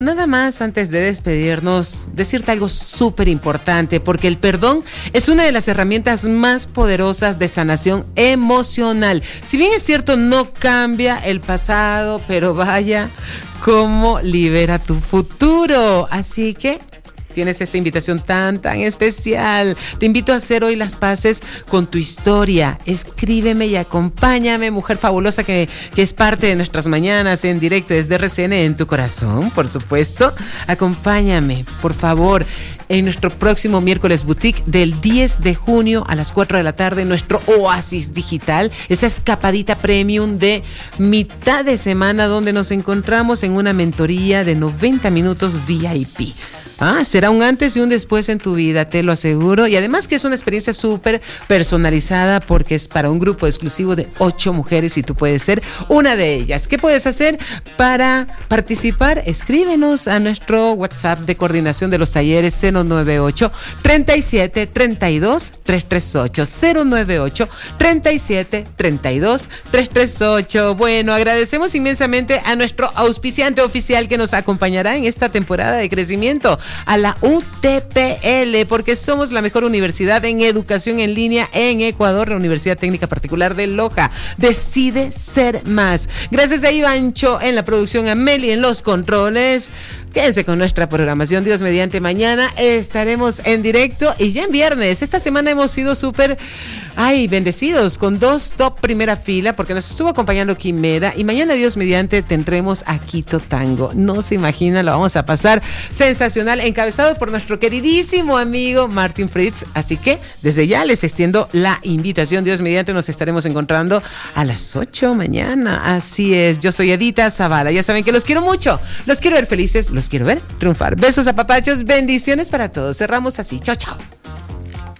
Nada más antes de despedirnos, decirte algo súper importante, porque el perdón es una de las herramientas más poderosas de sanación emocional. Si bien es cierto, no cambia el pasado, pero vaya, cómo libera tu futuro. Así que tienes esta invitación tan especial. Te invito a hacer hoy las paces con tu historia. Escríbeme y acompáñame, mujer fabulosa que es parte de nuestras mañanas en directo desde RCN en tu corazón, por supuesto. Acompáñame, por favor, en nuestro próximo miércoles boutique del 10 de junio a las 4 de la tarde, nuestro oasis digital, esa escapadita premium de mitad de semana donde nos encontramos en una mentoría de 90 minutos VIP. Será un antes y un después en tu vida, te lo aseguro. Y además que es una experiencia súper personalizada porque es para un grupo exclusivo de 8 mujeres y tú puedes ser una de ellas. ¿Qué puedes hacer para participar? Escríbenos a nuestro WhatsApp de coordinación de los talleres 098 37 32 338 098 37 32 338. Bueno, agradecemos inmensamente a nuestro auspiciante oficial que nos acompañará en esta temporada de crecimiento, a la UTPL, porque somos la mejor universidad en educación en línea en Ecuador, la Universidad Técnica Particular de Loja. Decide ser más. Gracias a Ivancho en la producción, a Meli en los controles. Quédense con nuestra programación. Dios mediante, mañana estaremos en directo y ya en viernes. Esta semana hemos sido súper bendecidos con 2 top primera fila porque nos estuvo acompañando Quimera y mañana, Dios mediante, tendremos a Quito Tango. No se imagina, lo vamos a pasar sensacional, encabezado por nuestro queridísimo amigo Martin Fritz. Así que desde ya les extiendo la invitación. Dios mediante, nos estaremos encontrando a las 8 mañana. Así es, yo soy Edita Zavala. Ya saben que los quiero mucho, los quiero ver felices, los quiero ver triunfar. Besos a papachos, bendiciones para todos. Cerramos así. Chao, chao.